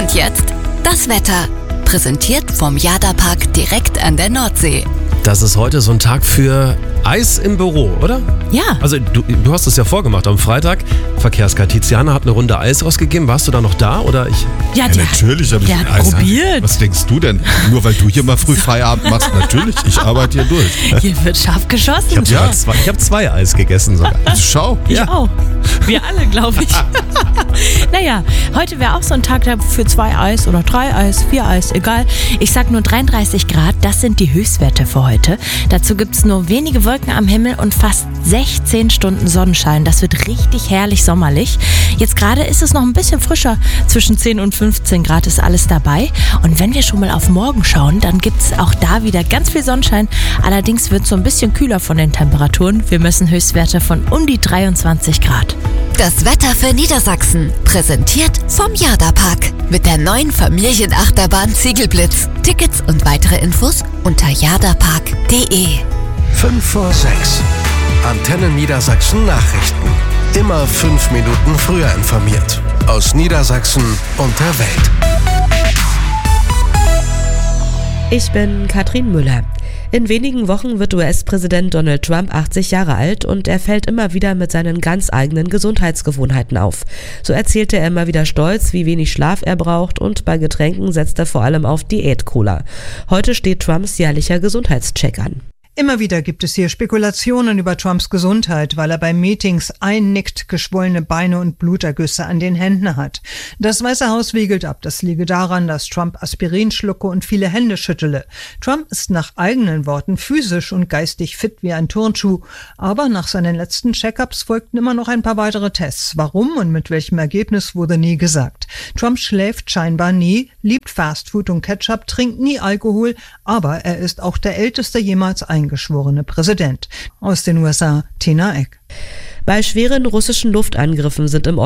Und jetzt das Wetter. Präsentiert vom Jada-Park direkt an der Nordsee. Das ist heute so ein Tag für Eis im Büro, oder? Ja. Also du hast es ja vorgemacht am Freitag. Verkehrsguide Tiziana hat eine Runde Eis ausgegeben. Warst du da noch da? Oder ich? Ja, natürlich habe ich der ein hat Eis. probiert. Was denkst du denn? Nur weil du hier mal früh Feierabend machst? Natürlich, ich arbeite hier durch. Hier wird scharf geschossen. Ich habe zwei Eis gegessen sogar. Schau. Ich auch. Wir alle, glaube ich. Naja, heute wäre auch so ein Tag für 2 Eis oder 3 Eis, 4 Eis, egal. Ich sag nur 33 Grad, das sind die Höchstwerte für heute. Dazu gibt es nur wenige Wolken am Himmel und fast 16 Stunden Sonnenschein. Das wird richtig herrlich sommerlich. Jetzt gerade ist es noch ein bisschen frischer. Zwischen 10 und 15 Grad ist alles dabei. Und wenn wir schon mal auf morgen schauen, dann gibt es auch da wieder ganz viel Sonnenschein. Allerdings wird es so ein bisschen kühler von den Temperaturen. Wir messen Höchstwerte von um die 23 Grad. Das Wetter für Niedersachsen. Präsentiert vom Jada-Park. Mit der neuen Familienachterbahn Ziegelblitz. Tickets und weitere Infos unter jadapark.de. 5 vor 6. Antenne Niedersachsen Nachrichten. Immer 5 Minuten früher informiert. Aus Niedersachsen und der Welt. Ich bin Katrin Müller. In wenigen Wochen wird US-Präsident Donald Trump 80 Jahre alt und er fällt immer wieder mit seinen ganz eigenen Gesundheitsgewohnheiten auf. So erzählte er immer wieder stolz, wie wenig Schlaf er braucht und bei Getränken setzt er vor allem auf Diät-Cola. Heute steht Trumps jährlicher Gesundheitscheck an. Immer wieder gibt es hier Spekulationen über Trumps Gesundheit, weil er bei Meetings einnickt, geschwollene Beine und Blutergüsse an den Händen hat. Das Weiße Haus wiegelt ab, das liege daran, dass Trump Aspirin schlucke und viele Hände schüttele. Trump ist nach eigenen Worten physisch und geistig fit wie ein Turnschuh, aber nach seinen letzten Check-ups folgten immer noch ein paar weitere Tests. Warum und mit welchem Ergebnis wurde nie gesagt. Trump schläft scheinbar nie, liebt Fastfood und Ketchup, trinkt nie Alkohol, aber er ist auch der älteste jemals eingeschworene Präsident. Aus den USA, Tina Eck. Bei schweren russischen Luftangriffen sind im